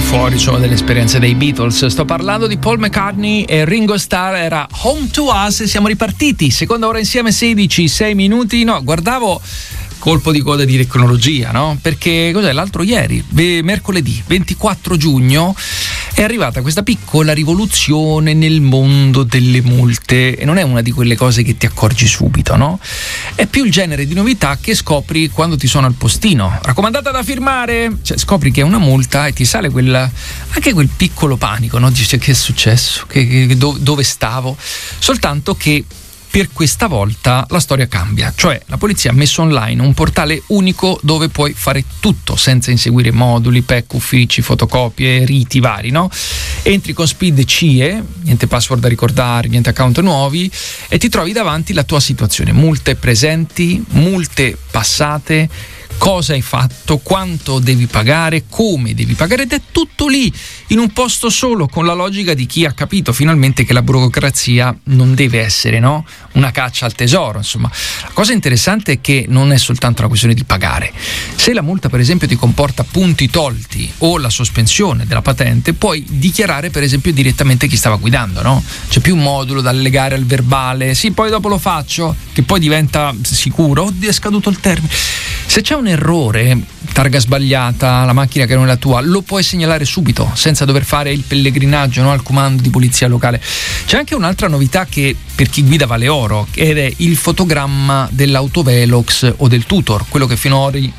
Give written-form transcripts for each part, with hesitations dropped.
fuori, insomma, delle esperienze dei Beatles. Sto parlando di Paul McCartney e Ringo Starr, era Home to Us e siamo ripartiti. Seconda ora insieme, 6 minuti. No, guardavo colpo di coda di tecnologia, no? Perché cos'è? L'altro ieri, mercoledì 24 giugno, è arrivata questa piccola rivoluzione nel mondo delle multe, e non è una di quelle cose che ti accorgi subito, no? È più il genere di novità che scopri quando ti suona il postino. Raccomandata da firmare! Cioè, scopri che è una multa e ti sale anche quel piccolo panico, no? Dici, che è successo? Dove stavo? Soltanto che per questa volta la storia cambia, cioè la polizia ha messo online un portale unico dove puoi fare tutto senza inseguire moduli, PEC, uffici, fotocopie, riti vari, no? Entri con Speed CIE, niente password da ricordare, niente account nuovi, e ti trovi davanti la tua situazione, multe presenti, multe passate, cosa hai fatto, quanto devi pagare, come devi pagare, ed è tutto lì in un posto solo, con la logica di chi ha capito finalmente che la burocrazia non deve essere, no? Una caccia al tesoro. Insomma, la cosa interessante è che non è soltanto una questione di pagare. Se la multa, per esempio, ti comporta punti tolti o la sospensione della patente, puoi dichiarare, per esempio, direttamente chi stava guidando, no? C'è più un modulo da allegare al verbale, sì, poi dopo lo faccio, che poi diventa sicuro, oddio, è scaduto il termine. Se c'è un errore, targa sbagliata, la macchina che non è la tua, lo puoi segnalare subito senza dover fare il pellegrinaggio, no, al comando di polizia locale. C'è anche un'altra novità che per chi guida vale oro, ed è il fotogramma dell'autovelox o del tutor, quello che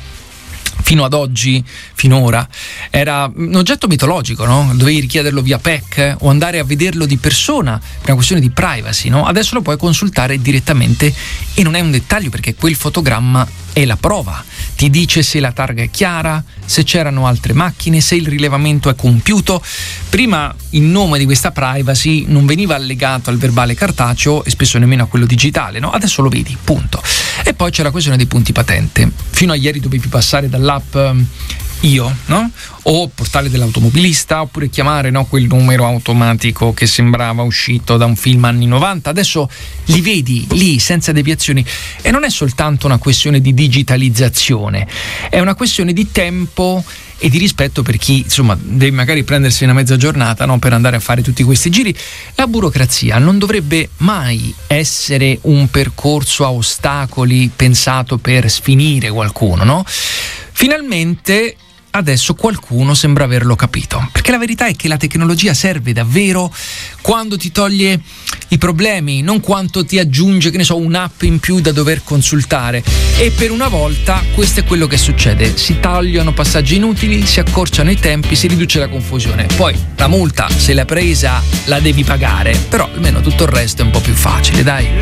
finora era un oggetto mitologico, no? Dovevi richiederlo via PEC o andare a vederlo di persona per una questione di privacy, no? Adesso lo puoi consultare direttamente e non è un dettaglio, perché quel fotogramma è la prova, ti dice se la targa è chiara, se c'erano altre macchine, se il rilevamento è compiuto. Prima il nome di questa privacy non veniva allegato al verbale cartaceo e spesso nemmeno a quello digitale, no? Adesso lo vedi, punto. E poi c'è la questione dei punti patente. Fino a ieri dovevi passare dall'app Io, no? O portale dell'automobilista, oppure chiamare, no, quel numero automatico che sembrava uscito da un film anni 90. Adesso li vedi lì senza deviazioni, e non è soltanto una questione di digitalizzazione, è una questione di tempo e di rispetto per chi, insomma, deve magari prendersi una mezza giornata, no, per andare a fare tutti questi giri. La burocrazia non dovrebbe mai essere un percorso a ostacoli pensato per sfinire qualcuno, no? Finalmente adesso qualcuno sembra averlo capito, perché la verità è che la tecnologia serve davvero quando ti toglie i problemi, non quanto ti aggiunge, che ne so, un'app in più da dover consultare. E per una volta questo è quello che succede: si tagliano passaggi inutili, si accorciano i tempi, si riduce la confusione. Poi la multa, se l'hai presa, la devi pagare, però almeno tutto il resto è un po' più facile, dai.